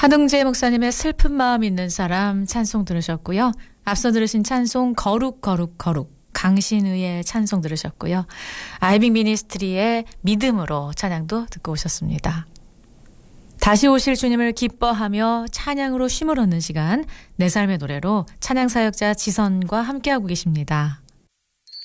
한흥재 목사님의 슬픈 마음 있는 사람 찬송 들으셨고요. 앞서 들으신 찬송 거룩 거룩 거룩 강신의의 찬송 들으셨고요. 아이빙 미니스트리의 믿음으로 찬양도 듣고 오셨습니다. 다시 오실 주님을 기뻐하며 찬양으로 쉼을 얻는 시간 내 삶의 노래로 찬양 사역자 지선과 함께하고 계십니다.